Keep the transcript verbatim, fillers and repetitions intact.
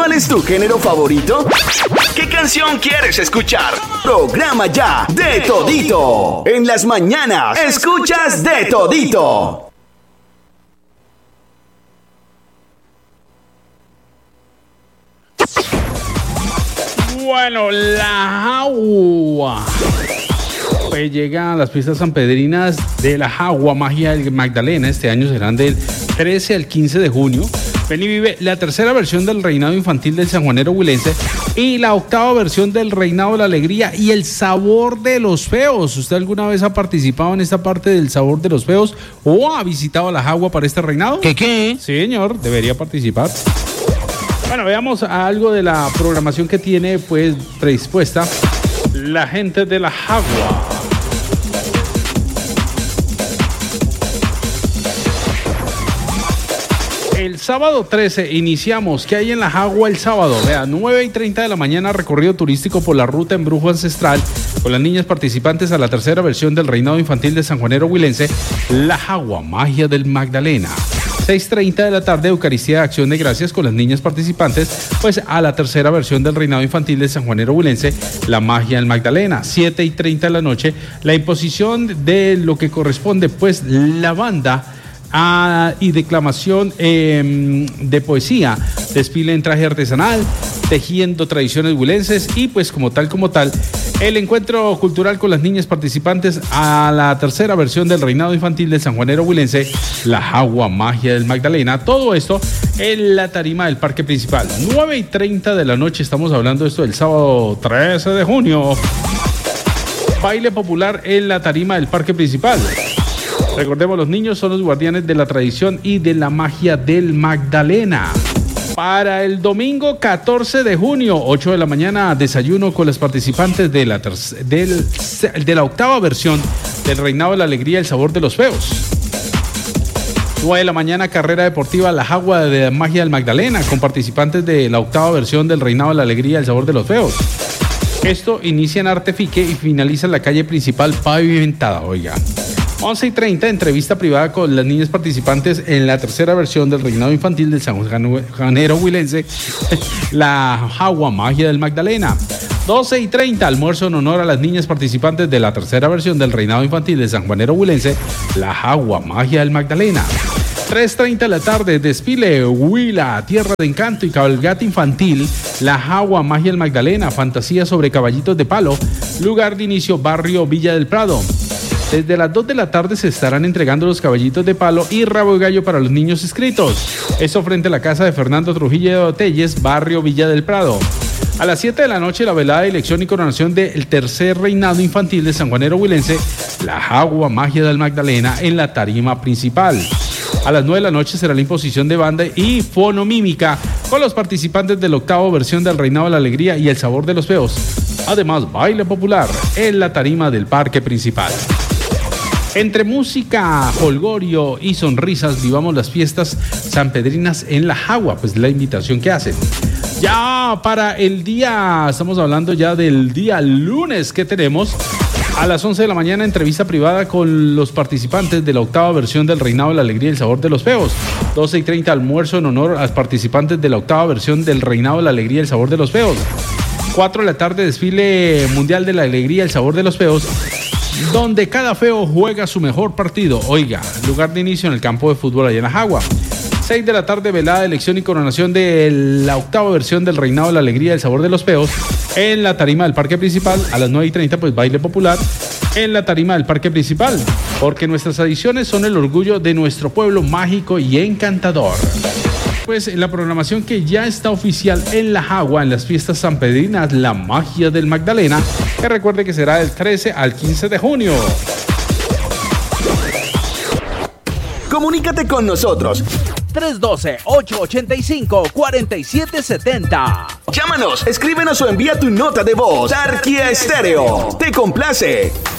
¿Cuál es tu género favorito? ¿Qué canción quieres escuchar? Programa ya De Todito. En las mañanas escuchas De Todito. Bueno, la agua. Pues llegan las fiestas sanpedrinas de la Jagua Magia del Magdalena. Este año serán del trece al quince de junio. Ven y vive la tercera versión del Reinado Infantil del sanjuanero huilense y la octava versión del Reinado de la Alegría y el Sabor de los Feos. ¿Usted alguna vez ha participado en esta parte del Sabor de los Feos o ha visitado la Jagua para este reinado? ¿Qué qué? Sí, señor, debería participar. Bueno, veamos algo de la programación que tiene pues predispuesta la gente de la Jagua. El sábado trece iniciamos. ¿Qué hay en la Jagua el sábado? Vea, nueve y treinta de la mañana, recorrido turístico por la ruta Embrujo Ancestral con las niñas participantes a la tercera versión del Reinado Infantil de sanjuanero huilense, la Jagua Magia del Magdalena. seis y treinta de la tarde, Eucaristía de Acción de Gracias con las niñas participantes, pues a la tercera versión del Reinado Infantil de sanjuanero huilense, la Magia del Magdalena. siete y treinta de la noche, la imposición de lo que corresponde, pues la banda Ah, y declamación eh, de poesía, desfile en traje artesanal, tejiendo tradiciones huilenses y pues como tal, como tal, el encuentro cultural con las niñas participantes a la tercera versión del Reinado Infantil del sanjuanero huilense, la Jagua Magia del Magdalena. Todo esto en la tarima del parque principal. nueve y treinta de la noche, estamos hablando de esto del sábado trece de junio. Baile popular en la tarima del parque principal. Recordemos, los niños son los guardianes de la tradición y de la magia del Magdalena. Para el domingo catorce de junio, ocho de la mañana, desayuno con las participantes de la, terc- del, de la octava versión del Reinado de la Alegría, el Sabor de los Feos. nueve de la mañana, carrera deportiva La Jagua de la Magia del Magdalena, con participantes de la octava versión del Reinado de la Alegría, el Sabor de los Feos. Esto inicia en Artefique y finaliza en la calle principal pavimentada, oiga. once y treinta, entrevista privada con las niñas participantes en la tercera versión del Reinado Infantil del sanjuanero huilense, la Jagua Magia del Magdalena. doce y treinta, almuerzo en honor a las niñas participantes de la tercera versión del Reinado Infantil del sanjuanero huilense, la Jagua Magia del Magdalena. tres y treinta de la tarde, desfile Huila, Tierra de Encanto y cabalgata infantil, la Jagua Magia del Magdalena, fantasía sobre caballitos de palo, lugar de inicio, barrio Villa del Prado. Desde las dos de la tarde se estarán entregando los caballitos de palo y rabo de gallo para los niños inscritos. Esto frente a la casa de Fernando Trujillo de Telles, barrio Villa del Prado. A las siete de la noche, la velada de elección y coronación del tercer reinado infantil de sanjuanero huilense, la Jagua Magia del Magdalena, en la tarima principal. A las nueve de la noche será la imposición de banda y fonomímica con los participantes de la octava versión del Reinado de la Alegría y el Sabor de los Feos. Además, baile popular en la tarima del parque principal. Entre música, jolgorio y sonrisas, vivamos las fiestas sanpedrinas en la Jagua, pues la invitación que hacen. Ya para el día, estamos hablando ya del día lunes que tenemos, a las once de la mañana, entrevista privada con los participantes de la octava versión del Reinado de la Alegría y el Sabor de los Feos. doce y treinta, almuerzo en honor a los participantes de la octava versión del Reinado de la Alegría y el Sabor de los Feos. cuatro de la tarde, desfile mundial de la Alegría y el Sabor de los Feos, donde cada feo juega su mejor partido. Oiga, lugar de inicio en el campo de fútbol allá en la Jagua. seis de la tarde, velada de elección y coronación de la octava versión del Reinado de la Alegría y el Sabor de los Feos en la tarima del parque principal. A las nueve y treinta, pues baile popular en la tarima del parque principal, porque nuestras tradiciones son el orgullo de nuestro pueblo mágico y encantador. Pues en la programación que ya está oficial en la Jagua, en las fiestas sanpedrinas, la Magia del Magdalena, que recuerde que será del trece al quince de junio. Comunícate con nosotros. tres uno dos, ocho ocho cinco, cuatro siete siete cero. Llámanos, escríbenos o envía tu nota de voz. Tarquía Estéreo. Te complace.